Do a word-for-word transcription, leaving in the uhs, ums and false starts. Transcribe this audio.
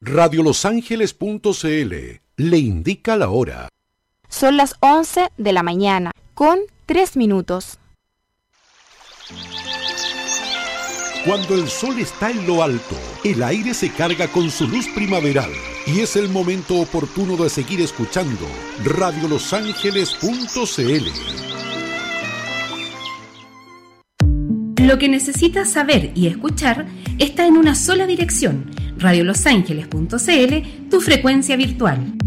radio los ángeles punto c l le indica la hora. Son las once de la mañana, con tres minutos. Cuando el sol está en lo alto, el aire se carga con su luz primaveral y es el momento oportuno de seguir escuchando radio los ángeles punto c l. Lo que necesitas saber y escuchar está en una sola dirección, radio los ángeles punto c l, tu frecuencia virtual.